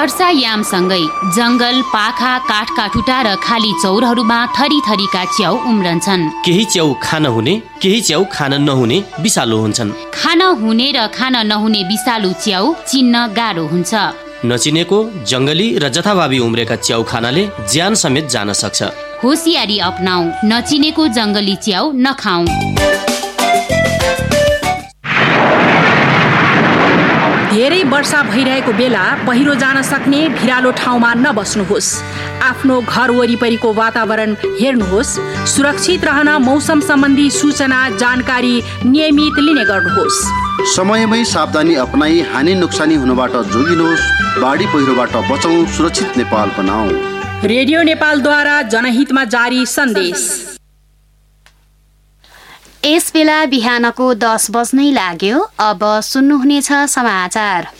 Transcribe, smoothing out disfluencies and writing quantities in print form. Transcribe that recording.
वर्षायामसँगै जंगल, पाखा, काठकाठुटा र खाली चौरहरूमा थरी थरीका च्याउ उम्रन्छन्। केही च्याउ खान हुने, केही च्याउ खान नहुने विषालु हुन्छन्। खान हुने र खान नहुने विषालु च्याउ चिन्न गाह्रो हुन्छ। नचिनेको, जंगली र जथाभावी उम्रेका च्याउ खानाले ज्यान समेत जान सक्छ। होसियारी अपनाऊ, नचिनेको जंगली च्याउ नखाऊ। धेरै वर्षा भइरहेको बेला पहिरो जान सक्ने भिरालो ठाउँमा नबस्नुहोस्। आफ्नो घर वरिपरिको वातावरण हेर्नुहोस्। सुरक्षित रहन मौसम सम्बन्धी सूचना जानकारी नियमित लिने गर्नुहोस्। समयमै सावधानी अपनाई हानि नोक्सानी हुनबाट जोगिनुहोस्। बाढी पहिरोबाट बचौं, सुरक्षित नेपाल बनाऊ। रेडियो नेपालद्वारा जनहितमा जारी सन्देश। यस बेला बिहानको 10 बज्नै लाग्यो। अब सुन्नुहुनेछ समाचार।